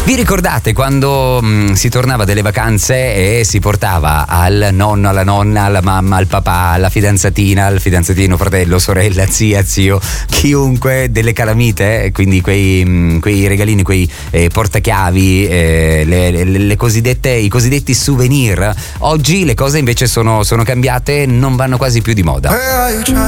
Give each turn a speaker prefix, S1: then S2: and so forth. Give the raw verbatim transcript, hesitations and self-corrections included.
S1: Vi ricordate quando mh, si tornava delle vacanze e si portava al nonno, alla nonna, alla mamma, al papà, alla fidanzatina, al fidanzatino, fratello, sorella, zia, zio, chiunque, delle calamite, quindi quei, mh, quei regalini, quei eh, portachiavi, eh, le, le, le cosiddette, i cosiddetti souvenir. Oggi le cose invece sono, sono cambiate, non vanno quasi più di moda.